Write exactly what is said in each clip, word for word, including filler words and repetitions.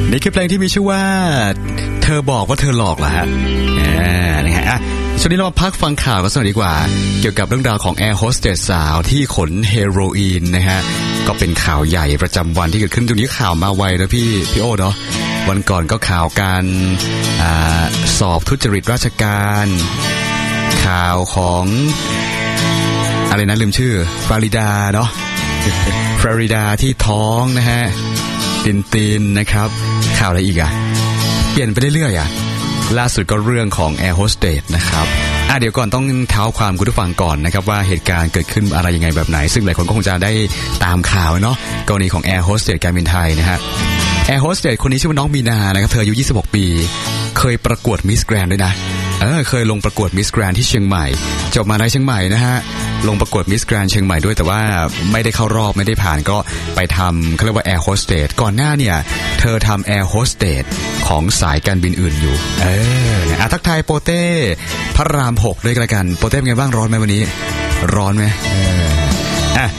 นี่คือเพลงที่มีชื่อว่าเธอบอกว่าเธอหลอกเหรอฮะอ่านะฮะอ่ะช่วงนี้เรามาพักฟังข่าวกันสักหน่อยดีกว่าเกี่ยวกับเรื่องราวของแอร์โฮสเตสสาวที่ขนเฮโรอีนนะฮะก็เป็นข่าวใหญ่ประจำวันที่เกิดขึ้นตรงนี้ข่าวมาไวนะพี่พี่โอ้เนาะวันก่อนก็ข่าวการอ่าสอบทุจริตราชการข่าวของอะไรนะลืมชื่อฟลอริดาเนาะฟลอริดาที่ท้องนะฮะตินตินนะครับข่าวอะไรอีกอ่ะเปลี่ยนไปเรื่อยๆอ่ะล่าสุดก็เรื่องของแอร์โฮสเตสนะครับอ่ะเดี๋ยวก่อนต้องเท้าความคุณผู้ฟังก่อนนะครับว่าเหตุการณ์เกิดขึ้นอะไรยังไงแบบไหนซึ่งหลายคนก็คงจะได้ตามข่าวเนาะกรณีของแอร์โฮสเตสการบินไทยนะฮะแอร์โฮสเตสคนนี้ชื่อว่าน้องมีนานะครับเธออายุยี่สิบหกปีเคยประกวดมิสแกรนด์ด้วยนะเออเคยลงประกวดมิสแกรนด์ที่เชียงใหม่จบมาได้เชียงใหม่นะฮะลงประกวดมิสแกรนด์เชียงใหม่ด้วยแต่ว่าไม่ได้เข้ารอบไม่ได้ผ่านก็ไปทำเขาเรียกว่าแอร์โฮสเตสก่อนหน้าเนี่ยเธอทำแอร์โฮสเตสของสายการบินอื่นอยู่เอออ่ะทักทายโปเต้พระรามหกด้วยกันโปเต้เป็นไงบ้างร้อนไหมวันนี้ร้อนไหมเอออ่ะ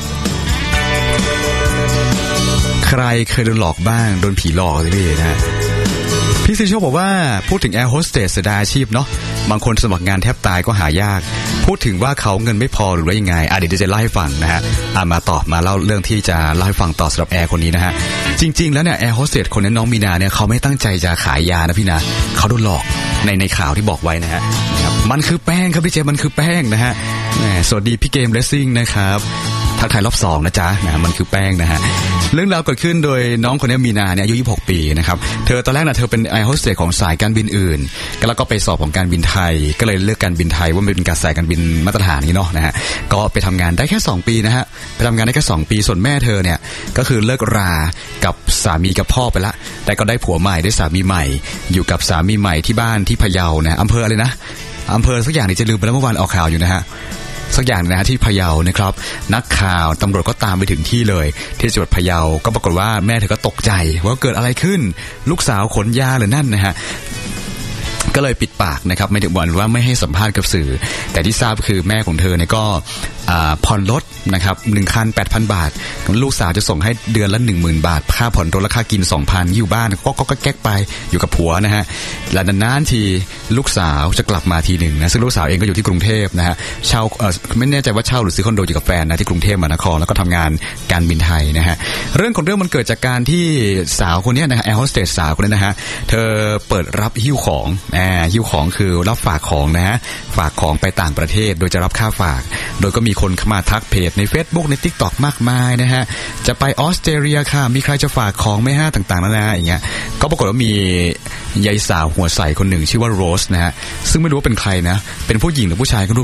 ใครเคยโดนหลอกบ้างโดนผีหลอกสินะฮะพี่ซิโชบอกว่าพูดถึงแอร์โฮสเตสเสียดายอาชีพเนาะบางคนสมัครงานแทบตายก็หายากพูดถึงว่าเขาเงินไม่พอหรือว่ายังไงอ่ะเดี๋ยวจะเล่าให้ฟังนะฮะอ่ะมาต่อมาเล่าเรื่องที่จะเล่าให้ฟังต่อสำหรับแอร์คนนี้นะฮะจริงๆแล้วเนี่ยแอร์โฮสเตสคนนี้น้องมีนาเนี่ยเขาไม่ตั้งใจจะขายยานะพี่นะเขาโดนหลอกในในข่าวที่บอกไว้นะฮะมันคือแป้งครับพี่เจมันคือแป้งนะฮะสวัสดีพี่เกมเลสซิ่งนะครับทักทายรอบสองนะจ๊ะนะมันคือแป้งนะฮะเรื่องราวเกิดขึ้นโดยน้องคนนี้มีนาเนี่ยอายุยี่สิบหกปีนะครับเธอตอนแรกน่ะเธอเป็นแอร์โฮสเตสของสายการบินอื่นแล้วก็ไปสอบของการบินไทยก็เลยเลือกการบินไทยว่ามันเป็นการสายการบินมาตรฐานนี้เนาะนะฮะก็ไปทำงานได้แค่สองปีนะฮะไปทำงานได้แค่สองปีส่วนแม่เธอเนี่ยก็คือเลิกรากับสามีกับพ่อไปละแต่ก็ได้ผัวใหม่ได้สามีใหม่อยู่กับสามีใหม่ที่บ้านที่พะเยานะอำเภออะไรนะอำเภอสักอย่างนี่จะลืมไปแล้วเมื่อวานออกข่าวอยู่นะฮะสักอย่างนะฮะที่พะเยานะครับนักข่าวตำรวจก็ตามไปถึงที่เลยที่จังหวัดพะเยาก็ปรากฏว่าแม่เธอก็ตกใจว่าเกิดอะไรขึ้นลูกสาวขนยาหรือนั่นนะฮะก็เลยปิดปากนะครับไม่ถึงวันว่าไม่ให้สัมภาษณ์กับสื่อแต่ที่ทราบคือแม่ของเธอเนี่ยก็ผ่อนรถนะครับหนึ่งคัน แปดพัน บาทลูกสาวจะส่งให้เดือนละ หนึ่งหมื่น บาทค่าผ่อนรถและค่ากิน สองพัน อยู่บ้านก็ก็แก๊กไปอยู่กับผัวนะฮะแล้วนานๆทีลูกสาวจะกลับมาทีหนึ่งนะซึ่งลูกสาวเองก็อยู่ที่กรุงเทพนะฮะเช่าเอ่อไม่แน่ใจว่าเช่าหรือซื้อคอนโดอยู่กับแฟนนะที่กรุงเทพมหานครแล้วก็ทำงานการบินไทยนะฮะเรื่องของเรื่องมันเกิดจากการที่สาวคนนี้นะฮะแอร์โฮสเตสสาวคนนี้นะฮะเธอเปิดรับหิ้วของอ่าหิ้วของคือรับฝากของนะฮะฝากของไปต่างประเทศโดยจะรับค่าฝากโดยก็มีคนเข้ามาทักเพจใน Facebook ใน TikTok มากมายนะฮะจะไปออสเตรเลียค่ะมีใครจะฝากของไหมฮะต่างๆนานาอย่างเงี้ยก็ปรากฏว่ามียายสาวหัวใสคนหนึ่งชื่อว่าโรสนะฮะซึ่งไม่รู้ว่าเป็นใครนะเป็นผู้หญิงหรือผู้ชายก็รู้